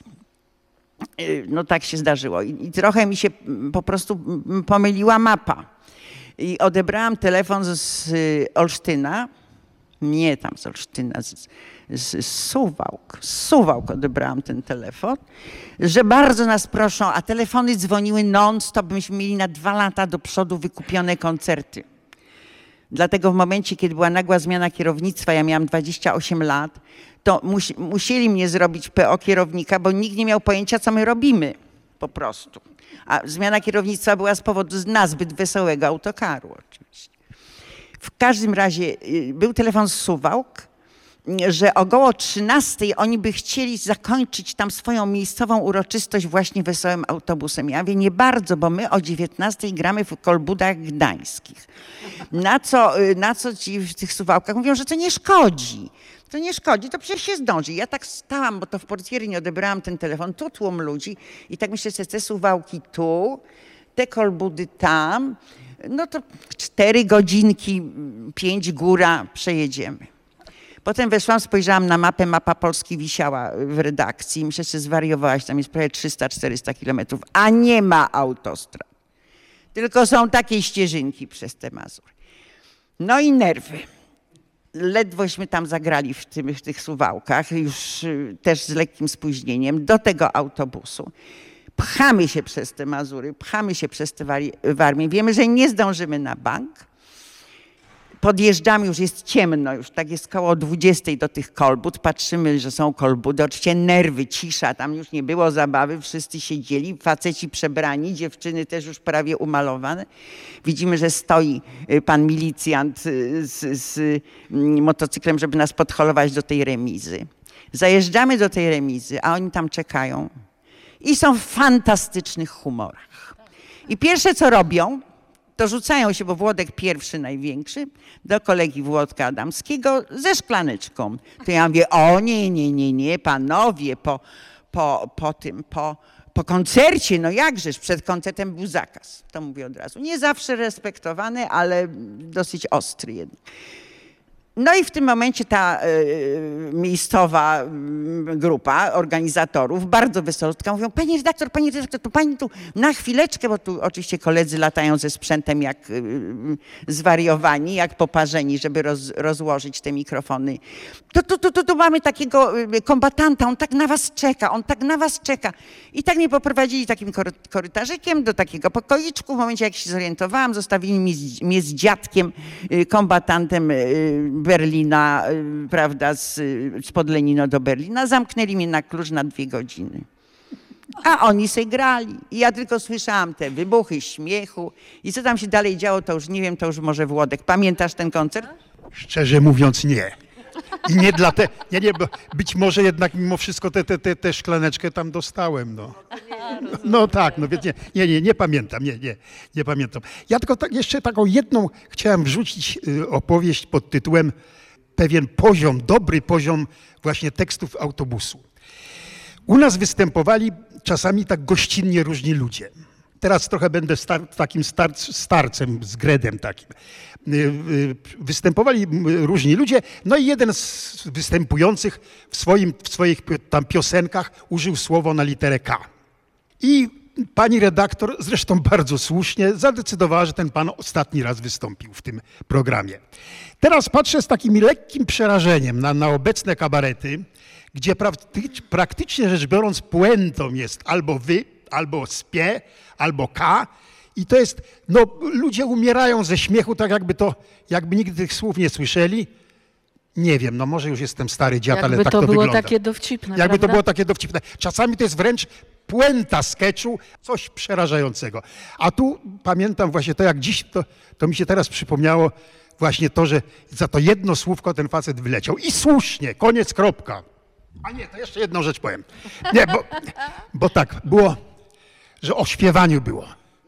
No tak się zdarzyło i, i trochę mi się po prostu pomyliła mapa. I odebrałam telefon z Olsztyna, nie tam z Olsztyna, z, z, z Suwałk. Z Suwałk odebrałam ten telefon, że bardzo nas proszą, a telefony dzwoniły non-stop, myśmy mieli na dwa lata do przodu wykupione koncerty. Dlatego w momencie, kiedy była nagła zmiana kierownictwa, ja miałam dwadzieścia osiem lat, to mus, musieli mnie zrobić P O kierownika, bo nikt nie miał pojęcia, co my robimy po prostu. A zmiana kierownictwa była z powodu nazbyt wesołego autokaru oczywiście. W każdym razie był telefon z Suwałk, że około trzynastej oni by chcieli zakończyć tam swoją miejscową uroczystość właśnie Wesołym Autobusem. Ja mówię, nie bardzo, bo my o dziewiętnastej gramy w Kolbudach Gdańskich. Na co, na co ci w tych Suwałkach mówią, że to nie szkodzi. To nie szkodzi, to przecież się zdąży. Ja tak stałam, bo to w portiery nie odebrałam ten telefon, tu tłum ludzi i tak myślę, że te Suwałki tu, te Kolbudy tam, no to cztery godzinki, pięć góra przejedziemy. Potem weszłam, spojrzałam na mapę, mapa Polski wisiała w redakcji. Myślę, że zwariowałaś, tam jest prawie trzysta czterysta kilometrów, a nie ma autostrad. Tylko są takie ścieżynki przez te Mazury. No i nerwy. Ledwośmy tam zagrali w, tym, w tych Suwałkach, już też z lekkim spóźnieniem, do tego autobusu. Pchamy się przez te Mazury, pchamy się przez te Warmię. Wiemy, że nie zdążymy na bank. Podjeżdżamy, już jest ciemno, już tak jest koło dwudziestej do tych Kolbud. Patrzymy, że są Kolbudy. Oczywiście nerwy, cisza, tam już nie było zabawy, wszyscy siedzieli, faceci przebrani, dziewczyny też już prawie umalowane. Widzimy, że stoi pan milicjant z, z motocyklem, żeby nas podholować do tej remizy. Zajeżdżamy do tej remizy, a oni tam czekają i są w fantastycznych humorach. I pierwsze, co robią, to rzucają się, bo Włodek pierwszy, największy, do kolegi Włodka Adamskiego ze szklaneczką. To ja mówię, o nie, nie, nie, nie, panowie, po, po, po tym, po, po koncercie, no jakżeż, przed koncertem był zakaz. To mówię od razu. Nie zawsze respektowany, ale dosyć ostry jednak. No i w tym momencie ta y, miejscowa y, grupa organizatorów, bardzo wesolutka, mówią, pani redaktor, pani redaktor, to pani tu na chwileczkę, bo tu oczywiście koledzy latają ze sprzętem jak y, zwariowani, jak poparzeni, żeby roz, rozłożyć te mikrofony. To tu, tu, tu, tu mamy takiego y, kombatanta, on tak na was czeka, on tak na was czeka. I tak mnie poprowadzili takim korytarzykiem do takiego pokoiczku. W momencie, jak się zorientowałam, zostawili mnie z, mnie z dziadkiem, y, kombatantem y, Berlina, prawda, z, z Podlenino do Berlina. Zamknęli mnie na klucz na dwie godziny. A oni se grali. I ja tylko słyszałam te wybuchy śmiechu. I co tam się dalej działo, to już nie wiem, to już może Włodek. Pamiętasz ten koncert? Szczerze mówiąc nie. I nie dla te, nie, nie, bo być może jednak mimo wszystko tę te, te, te szklaneczkę tam dostałem. No, no, no tak, no więc nie, nie, nie, nie pamiętam, nie, nie, nie pamiętam. Ja tylko tak, jeszcze taką jedną chciałem wrzucić y, opowieść pod tytułem pewien poziom, dobry poziom właśnie tekstów autobusu. U nas występowali czasami tak gościnnie różni ludzie. Teraz trochę będę star, takim star, starcem, z Gredem takim. Występowali różni ludzie, no i jeden z występujących w, swoim, w swoich tam piosenkach użył słowa na literę K. I pani redaktor, zresztą bardzo słusznie, zadecydowała, że ten pan ostatni raz wystąpił w tym programie. Teraz patrzę z takim lekkim przerażeniem na, na obecne kabarety, gdzie prakty- praktycznie rzecz biorąc puentą jest albo wy, albo spie, albo k. I to jest, no ludzie umierają ze śmiechu, tak jakby to, jakby nigdy tych słów nie słyszeli. Nie wiem, no może już jestem stary dziad, Jakby ale tak to to było wygląda. takie dowcipne, Jakby prawda? to było takie dowcipne. Czasami to jest wręcz puenta sketchu, coś przerażającego. A tu pamiętam właśnie to, jak dziś, to, to mi się teraz przypomniało właśnie to, że za to jedno słówko ten facet wyleciał. I słusznie, koniec, kropka. A nie, to jeszcze jedną rzecz powiem. Nie, bo, bo tak, było, że o śpiewaniu było.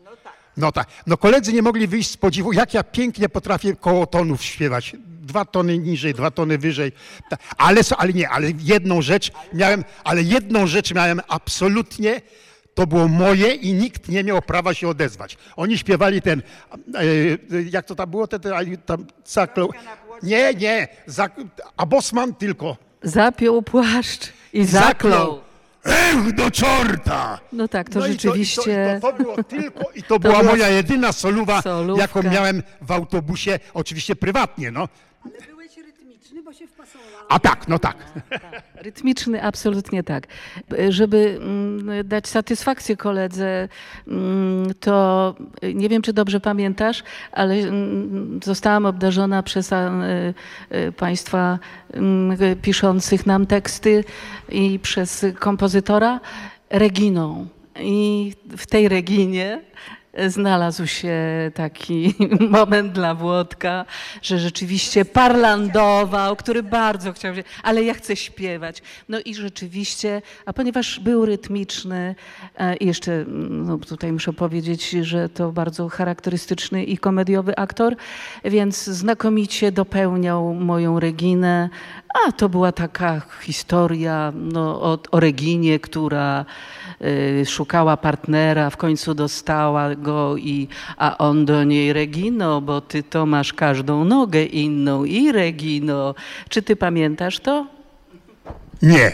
No tak. No koledzy nie mogli wyjść z podziwu, jak ja pięknie potrafię koło tonów śpiewać. Dwa tony niżej, dwa tony wyżej. Ta- Ale, ale nie, ale jedną rzecz miałem, ale jedną rzecz miałem absolutnie, to było moje i nikt nie miał prawa się odezwać. Oni śpiewali ten, e, e, jak to tam było, ten, ten tam, zaklął. Nie, nie, zak, a Bosman tylko. Zapiął płaszcz i zaklął. Ech, do czorta! No tak, to No i rzeczywiście... I to, i to, to było tylko, i to, była była moja jedyna soluwa, solówka. jaką miałem w autobusie, oczywiście prywatnie, no. Ale byłeś rytmiczny, bo się wpasowałam. A tak, no tak. Rytmiczny, absolutnie tak. Żeby mm, dać satysfakcję koledze, mm, to nie wiem, czy dobrze pamiętasz, ale mm, zostałam obdarzona przez a, y, y, państwa y, piszących nam teksty i przez kompozytora Reginą. I w tej Reginie znalazł się taki moment dla Włodka, że rzeczywiście parlandował, który bardzo chciał, ale ja chcę śpiewać. No i rzeczywiście, a ponieważ był rytmiczny e, i jeszcze no tutaj muszę powiedzieć, że to bardzo charakterystyczny i komediowy aktor, więc znakomicie dopełniał moją Reginę, a to była taka historia no, o, o Reginie, która y, szukała partnera, w końcu dostała go, i, a on do niej: Regino, bo ty to masz każdą nogę inną i Regino. Czy ty pamiętasz to? Nie.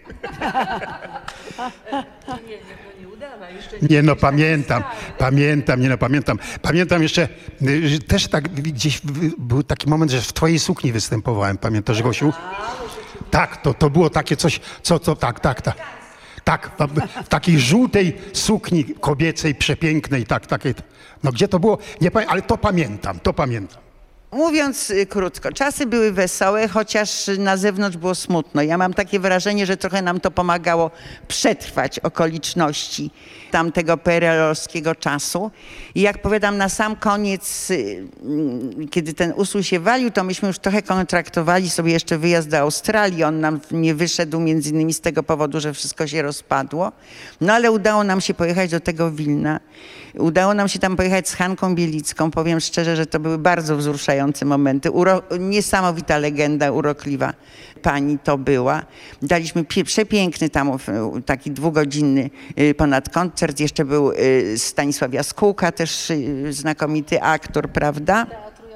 Nie, no pamiętam, pamiętam, nie no pamiętam. Pamiętam jeszcze, y, że też tak gdzieś w- był taki moment, że w twojej sukni występowałem, pamiętasz, Gosiu? Tak, to, to było takie coś, co to, tak, tak, tak. Tak, w- w takiej żółtej sukni kobiecej, przepięknej, tak, takiej. No gdzie to było? Nie pamiętam, ale to pamiętam, to pamiętam. Mówiąc y, krótko, czasy były wesołe, chociaż na zewnątrz było smutno. Ja mam takie wrażenie, że trochę nam to pomagało przetrwać okoliczności tamtego P R L-owskiego czasu. I jak powiadam, na sam koniec, y, mm, kiedy ten usój się walił, to myśmy już trochę kontraktowali sobie jeszcze wyjazd do Australii. On nam nie wyszedł między innymi z tego powodu, że wszystko się rozpadło. No ale udało nam się pojechać do tego Wilna. Udało nam się tam pojechać z Hanką Bielicką. Powiem szczerze, że to były bardzo wzruszające momenty. Uro, niesamowita legenda, urokliwa pani to była. Daliśmy pie, przepiękny tam e, taki dwugodzinny e, ponad koncert. Jeszcze był e, Stanisław Jaskółka, też e, znakomity aktor, prawda?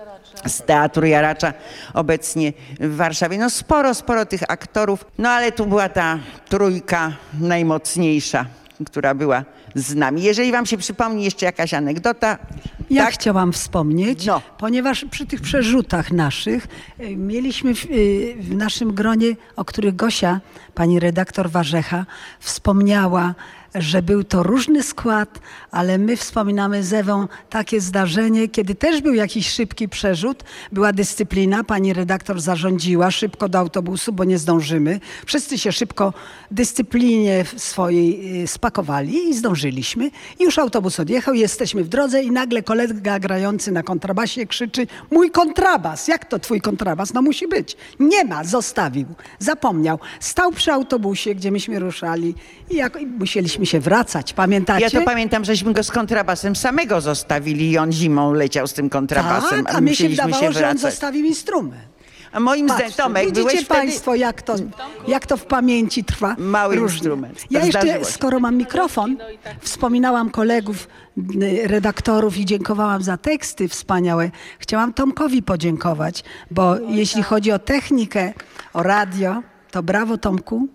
Z Teatru Jaracza obecnie w Warszawie. No sporo, sporo tych aktorów. No ale tu była ta trójka najmocniejsza, która była z nami. Jeżeli wam się przypomni jeszcze jakaś anegdota. Ja tak? chciałam wspomnieć, No. ponieważ przy tych przerzutach naszych y, mieliśmy w, y, w naszym gronie, o których Gosia, pani redaktor Warzecha, wspomniała, że był to różny skład, ale my wspominamy z Ewą takie zdarzenie, kiedy też był jakiś szybki przerzut, była dyscyplina, pani redaktor zarządziła szybko do autobusu, bo nie zdążymy. Wszyscy się szybko dyscyplinie swojej y, spakowali i zdążyliśmy. I już autobus odjechał, jesteśmy w drodze i nagle kolega grający na kontrabasie krzyczy: mój kontrabas, jak to twój kontrabas? No musi być. Nie ma, zostawił, zapomniał. Stał przy autobusie, gdzie myśmy ruszali i, jak, i musieliśmy się wracać. Pamiętacie? Ja to pamiętam, żeśmy go z kontrabasem samego zostawili i on zimą leciał z tym kontrabasem. Tak, a mi się musieliśmy wydawało, że on wracać. zostawił instrument. A moim zdaniem, Patrzcie, Tomek, widzicie byłeś państwo, jak to, jak to w pamięci trwa. Mały różnie. instrument. Ja Zdarzyło jeszcze, się. skoro mam mikrofon, wspominałam kolegów, y, redaktorów i dziękowałam za teksty wspaniałe. Chciałam Tomkowi podziękować, bo jeśli chodzi o technikę, o radio, to brawo Tomku,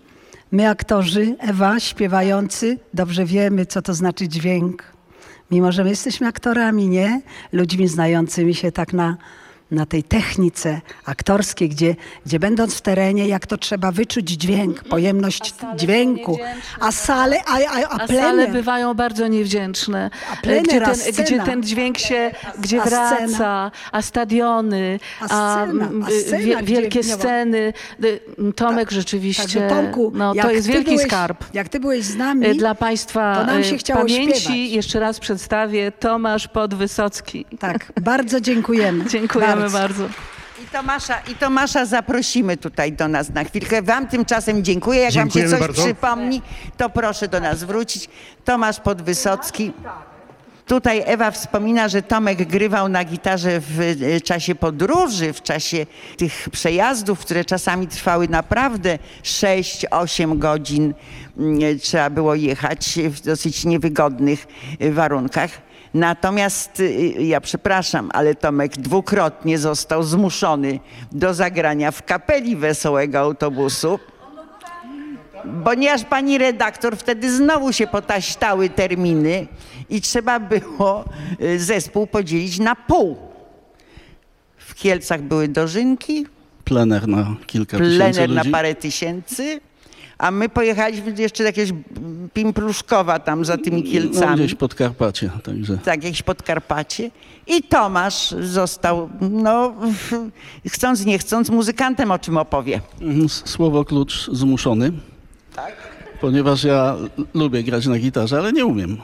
My aktorzy, Ewa, śpiewający, dobrze wiemy, co to znaczy dźwięk. Mimo że my jesteśmy aktorami, nie? Ludźmi znającymi się tak na, na tej technice aktorskiej, gdzie, gdzie będąc w terenie, jak to trzeba wyczuć dźwięk, pojemność dźwięku, a sale, a, a, a, A plener. sale bywają bardzo niewdzięczne, A plener, gdzie, a ten, scena. gdzie ten dźwięk się, gdzie A scena. wraca, a stadiony, A scena, mm, a scena, wie, gdzie wielkie nie ma- sceny. Y, Tomek rzeczywiście, Także Tomku, no, to jak jest ty wielki byłeś, skarb. Jak ty byłeś z nami, Y, Dla Państwa to nam się y, chciało pamięci śpiewać. jeszcze raz przedstawię Tomasz Podwysocki. tak, bardzo dziękujemy. Dziękujemy bardzo. bardzo. I Tomasza, I Tomasza zaprosimy tutaj do nas na chwilkę. Wam tymczasem dziękuję. Jak Dziękujemy wam się coś bardzo. przypomni, to proszę do nas wrócić. Tomasz Podwysocki. Tutaj Ewa wspomina, że Tomek grywał na gitarze w e, czasie podróży, w czasie tych przejazdów, które czasami trwały naprawdę sześć osiem godzin. Mm, Trzeba było jechać w dosyć niewygodnych e, warunkach. Natomiast y, ja przepraszam, ale Tomek dwukrotnie został zmuszony do zagrania w kapeli Wesołego Autobusu, ponieważ pani redaktor wtedy znowu się potaśtały terminy i trzeba było y, zespół podzielić na pół. W Kielcach były dożynki, Plener na kilka tysięcy plener na ludzi. parę tysięcy, a my pojechaliśmy jeszcze do jakiegoś Pimpruszkowa tam za tymi No, Kielcami. gdzieś Podkarpacie, także. Tak, jakieś Podkarpacie. I Tomasz został, no, chcąc nie chcąc, muzykantem, o czym opowie. Mhm, s- Słowo klucz zmuszony. Ponieważ ja l- lubię grać na gitarze, ale nie umiem.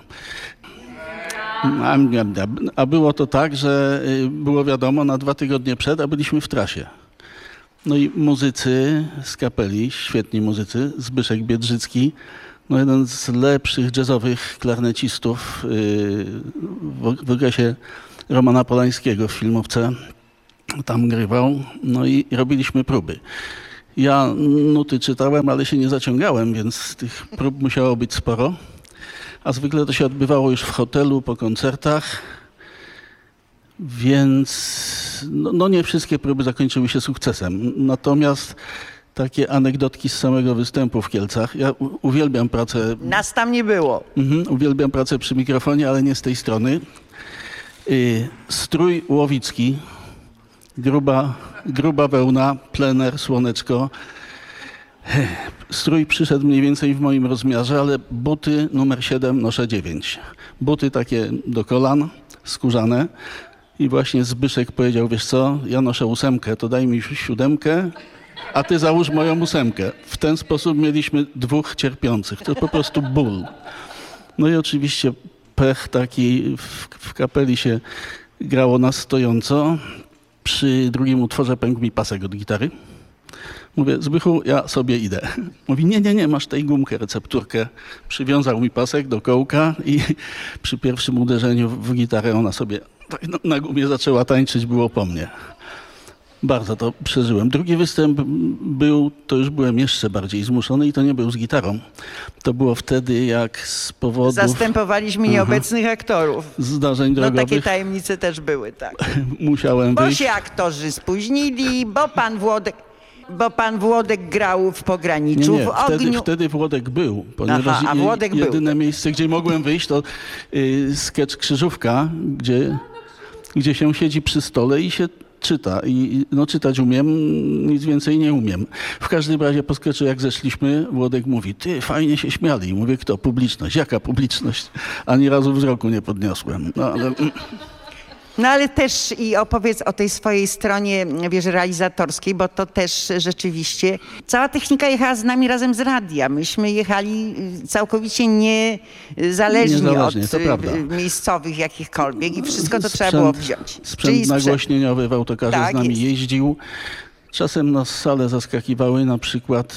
A, a było to tak, że y, było wiadomo na dwa tygodnie przed, a byliśmy w trasie. No i muzycy z kapeli, świetni muzycy, Zbyszek Biedrzycki, no jeden z lepszych jazzowych klarnecistów yy, w, w okresie Romana Polańskiego w filmówce, tam grywał, no i robiliśmy próby. Ja nuty czytałem, ale się nie zaciągałem, więc tych prób musiało być sporo, a zwykle to się odbywało już w hotelu, po koncertach. Więc no, no nie wszystkie próby zakończyły się sukcesem. Natomiast takie anegdotki z samego występu w Kielcach. Ja u- uwielbiam pracę, Nas tam nie było. mhm, uwielbiam pracę przy mikrofonie, ale nie z tej strony. Y, strój łowicki, gruba, gruba wełna, plener, słoneczko. Strój przyszedł mniej więcej w moim rozmiarze, ale buty numer siedem noszę dziewięć. Buty takie do kolan, skórzane. I właśnie Zbyszek powiedział, wiesz co, ja noszę ósemkę, to daj mi siódemkę, a ty załóż moją ósemkę. W ten sposób mieliśmy dwóch cierpiących. To po prostu ból. No i oczywiście pech taki, w, w kapeli się grało na stojąco. Przy drugim utworze pękł mi pasek od gitary. Mówię, Zbychu, ja sobie idę. Mówi, nie, nie, nie, masz tej gumkę, recepturkę. Przywiązał mi pasek do kołka i przy pierwszym uderzeniu w gitarę ona sobie tak na- na gumie zaczęła tańczyć, było po mnie. Bardzo to przeżyłem. Drugi występ był, to już byłem jeszcze bardziej zmuszony i to nie był z gitarą. To było wtedy, jak z powodów Zastępowaliśmy nieobecnych aktorów. zdarzeń No takie drogowych tajemnice też były, tak. musiałem Bo wyjść. się aktorzy spóźnili, bo pan Włodek, bo pan Włodek grał w Nie, pograniczu, nie, w wtedy, ogniu. wtedy Włodek był, ponieważ Aha, a je- Włodek był. jedyne miejsce, gdzie mogłem wyjść, to y, sketch Krzyżówka, gdzie, gdzie się siedzi przy stole i się czyta. I i, no czytać umiem, nic więcej nie umiem. W każdym razie po sketchu jak zeszliśmy, Włodek mówi, ty, fajnie się śmiali. I mówię, kto? Publiczność. Jaka publiczność? Ani razu wzroku nie podniosłem. No, ale, No ale też i opowiedz o tej swojej stronie, wiesz, realizatorskiej, bo to też rzeczywiście, cała technika jechała z nami razem z radia. Myśmy jechali y, całkowicie niezależni Niezależnie, od to y, prawda. y, miejscowych jakichkolwiek i wszystko to trzeba Sprzęt- było wziąć. Sprzęt nagłośnieniowy w autokarze Tak z nami jest. jeździł. Czasem nas sale zaskakiwały, na przykład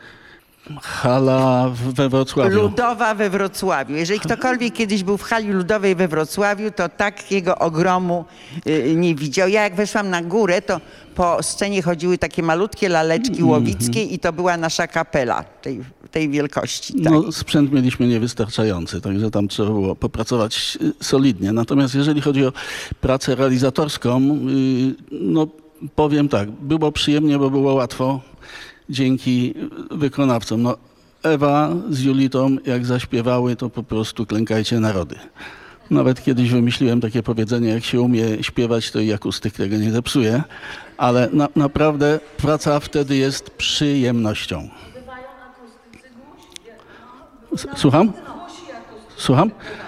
hala w- we Wrocławiu. Ludowa we Wrocławiu. Jeżeli ktokolwiek kiedyś był w hali ludowej we Wrocławiu, to takiego ogromu y, nie widział. Ja jak weszłam na górę, to po scenie chodziły takie malutkie laleczki łowickie i to była nasza kapela tej, tej wielkości. Tak. No, sprzęt mieliśmy niewystarczający, także tam trzeba było popracować y, solidnie. Natomiast jeżeli chodzi o pracę realizatorską, y, no powiem tak, było przyjemnie, bo było łatwo dzięki wykonawcom. No, Ewa z Julitą, jak zaśpiewały, to po prostu klękajcie narody. Nawet kiedyś wymyśliłem takie powiedzenie, jak się umie śpiewać, to i akustyk tego nie zepsuje, ale na, naprawdę praca wtedy jest przyjemnością. S- Słucham? Słucham?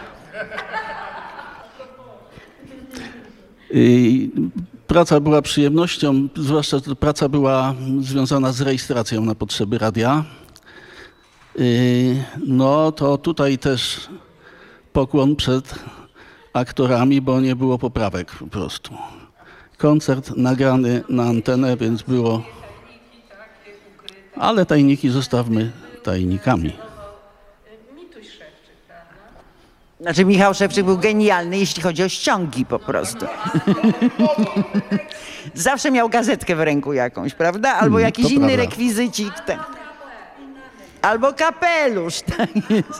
I praca była przyjemnością, zwłaszcza że praca była związana z rejestracją na potrzeby radia. No to tutaj też pokłon przed aktorami, bo nie było poprawek po prostu. Koncert nagrany na antenę, więc było... Ale tajniki zostawmy tajnikami. Znaczy Michał Szewczyk był genialny, jeśli chodzi o ściągi po prostu. Zawsze miał gazetkę w ręku jakąś, prawda? Albo Hmm, jakiś to inny prawda. rekwizycik. Ten. Albo kapelusz, tak jest.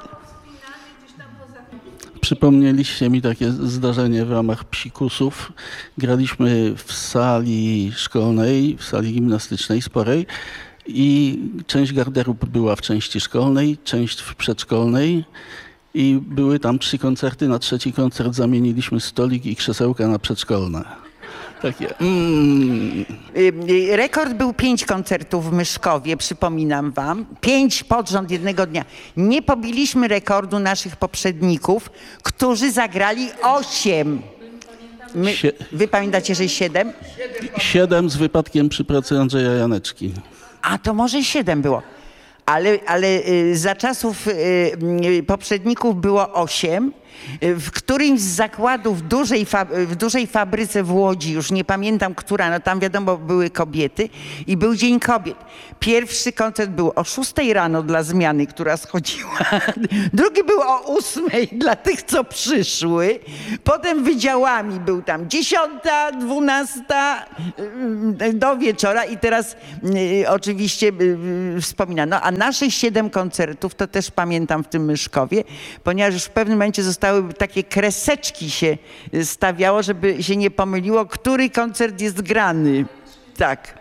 Przypomnieliście mi takie zdarzenie w ramach psikusów. Graliśmy w sali szkolnej, w sali gimnastycznej sporej i część garderób była w części szkolnej, część w przedszkolnej i były tam trzy koncerty. Na trzeci koncert zamieniliśmy stolik i krzesełka na przedszkolne. Takie mm. Y, Rekord był pięć koncertów w Myszkowie, przypominam wam. Pięć pod rząd jednego dnia. Nie pobiliśmy rekordu naszych poprzedników, którzy zagrali osiem. My, Sie- wy pamiętacie, że siedem? Siedem z wypadkiem przy pracy Andrzeja Janeczki. A to może siedem było. Ale, ale y, za czasów y, y, poprzedników było osiem. Y, W którymś z zakładów w dużej, fa- w dużej fabryce w Łodzi, już nie pamiętam która, no tam wiadomo były kobiety i był Dzień Kobiet. Pierwszy koncert był o szóstej rano dla zmiany, która schodziła. Drugi był o ósmej dla tych, co przyszły. Potem wydziałami był tam dziesiąta, dwunasta y, do wieczora i teraz y, oczywiście y, y, wspominano. A nasze siedem koncertów, to też pamiętam w tym Myszkowie, ponieważ już w pewnym momencie zostały takie kreseczki się stawiało, żeby się nie pomyliło, który koncert jest grany. Tak.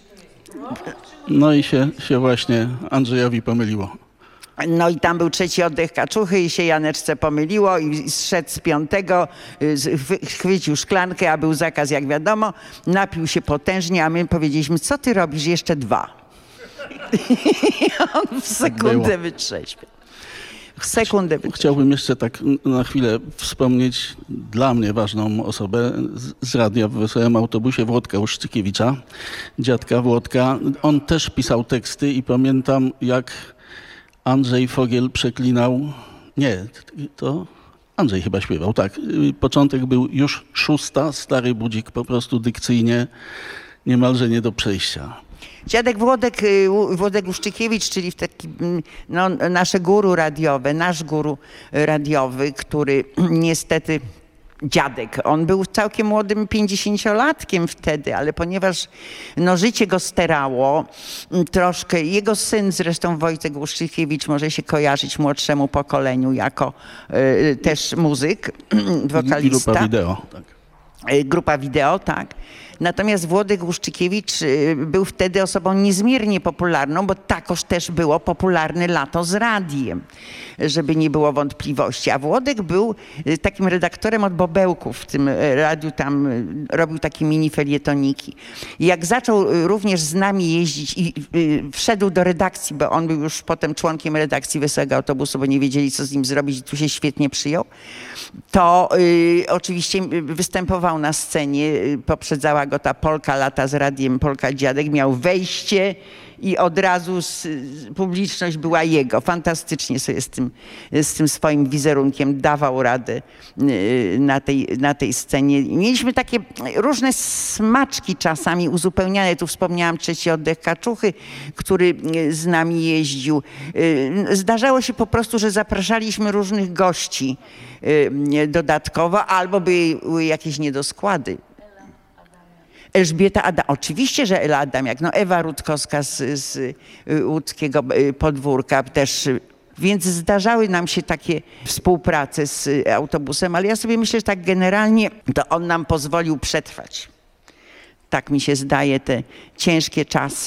No i się, się właśnie Andrzejowi pomyliło. No i tam był trzeci oddech kaczuchy i się Janeczce pomyliło i zszedł z piątego, y, z- wy- chwycił szklankę, a był zakaz jak wiadomo, napił się potężnie, a my powiedzieliśmy, co ty robisz, jeszcze dwa. I on w sekundę Było. wytrzeźwiał. W sekundę wytrzeźwiał. Chciałbym jeszcze tak na chwilę wspomnieć dla mnie ważną osobę z- z radia w Wesołym Autobusie, Włodka Uszczykiewicza, dziadka Włodka. On też pisał teksty i pamiętam, jak Andrzej Fogiel przeklinał, nie, to Andrzej chyba śpiewał, tak. Początek był już szósta, stary budzik po prostu dykcyjnie niemalże nie do przejścia. Dziadek Włodek, y, Ł- Włodek Uszczykiewicz, czyli w taki, mm, no, nasze guru radiowe, nasz guru radiowy, który niestety dziadek, on był całkiem młodym pięćdziesięciolatkiem wtedy, ale ponieważ no, życie go sterało mm, troszkę, jego syn zresztą Wojtek Uszczykiewicz może się kojarzyć młodszemu pokoleniu jako y, też muzyk, wokalista. Grupa wideo. Tak. Y, Grupa wideo, tak. Natomiast Włodek Łuszczykiewicz y, był wtedy osobą niezmiernie popularną, bo takoż też było popularne lato z radiem, żeby nie było wątpliwości. A Włodek był y, takim redaktorem od Bobełków w tym y, radiu, tam y, robił takie mini felietoniki. I jak zaczął y, również z nami jeździć i y, wszedł do redakcji, bo on był już potem członkiem redakcji Wesołego Autobusu, bo nie wiedzieli, co z nim zrobić i tu się świetnie przyjął, to y, oczywiście występował na scenie, y, poprzedzała go ta Polka lata z radiem, Polka dziadek, miał wejście i od razu z, z, publiczność była jego. Fantastycznie sobie z tym, z tym swoim wizerunkiem dawał radę y, na tej, na tej scenie. Mieliśmy takie różne smaczki czasami uzupełniane. Tu wspomniałam trzeci oddech kaczuchy, który y, z nami jeździł. Y, Zdarzało się po prostu, że zapraszaliśmy różnych gości y, dodatkowo, albo były jakieś niedoskłady. Elżbieta Adam, oczywiście, że Ela Adamiak, no Ewa Rutkowska z, z y, łódzkiego y, podwórka też, y, więc zdarzały nam się takie współprace z y, autobusem, ale ja sobie myślę, że tak generalnie to on nam pozwolił przetrwać. Tak mi się zdaje, te ciężkie czasy.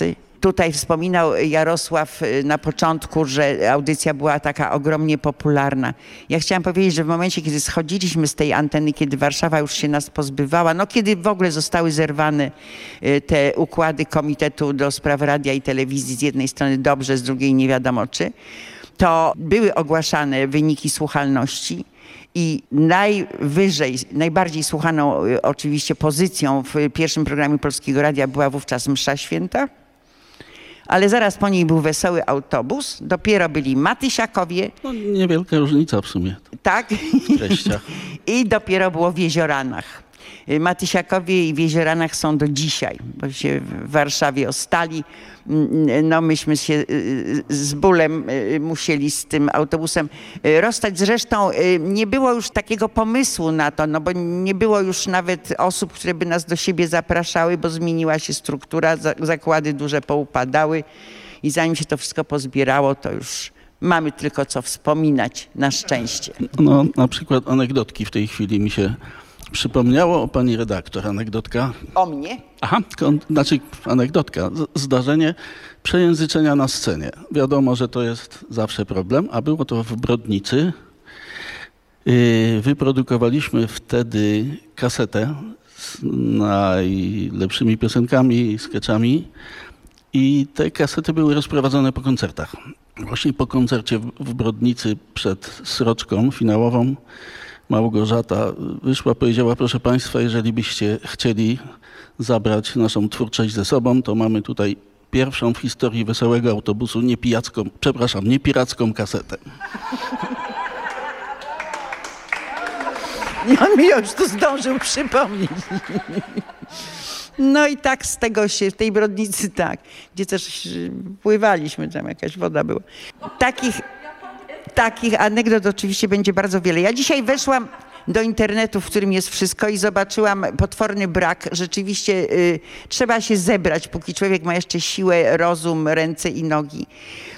Tutaj wspominał Jarosław na początku, że audycja była taka ogromnie popularna. Ja chciałam powiedzieć, że w momencie, kiedy schodziliśmy z tej anteny, kiedy Warszawa już się nas pozbywała, no kiedy w ogóle zostały zerwane te układy Komitetu do Spraw Radia i Telewizji, z jednej strony dobrze, z drugiej nie wiadomo czy, to były ogłaszane wyniki słuchalności. I najwyżej, najbardziej słuchaną oczywiście pozycją w pierwszym programie Polskiego Radia była wówczas Msza Święta, ale zaraz po niej był Wesoły Autobus, dopiero byli Matysiakowie. No, niewielka różnica w sumie Tak? w treściach. I dopiero było w Jezioranach. Matysiakowie i w Jezioranach są do dzisiaj, bo się w Warszawie ostali. No myśmy się z bólem musieli z tym autobusem rozstać. Zresztą nie było już takiego pomysłu na to, no bo nie było już nawet osób, które by nas do siebie zapraszały, bo zmieniła się struktura, zakłady duże poupadały i zanim się to wszystko pozbierało, to już mamy tylko co wspominać, na szczęście. No, na przykład anegdotki w tej chwili mi się przypomniało o pani redaktor. Anegdotka. O mnie? Aha, kon, znaczy anegdotka. Z, zdarzenie przejęzyczenia na scenie. Wiadomo, że to jest zawsze problem, a było to w Brodnicy. Yy, wyprodukowaliśmy wtedy kasetę z najlepszymi piosenkami, skeczami i te kasety były rozprowadzone po koncertach. Właśnie po koncercie w, w Brodnicy przed sroczką finałową Małgorzata wyszła, powiedziała: proszę Państwa, jeżeli byście chcieli zabrać naszą twórczość ze sobą, to mamy tutaj pierwszą w historii Wesołego Autobusu niepijacką, przepraszam, niepiracką kasetę. I on mi już tu zdążył przypomnieć. No i tak z tego się, w tej Brodnicy tak, gdzie też pływaliśmy, tam jakaś woda była. Takich... Takich anegdot oczywiście będzie bardzo wiele. Ja dzisiaj weszłam do internetu, w którym jest wszystko i zobaczyłam potworny brak. Rzeczywiście y, trzeba się zebrać, póki człowiek ma jeszcze siłę, rozum, ręce i nogi.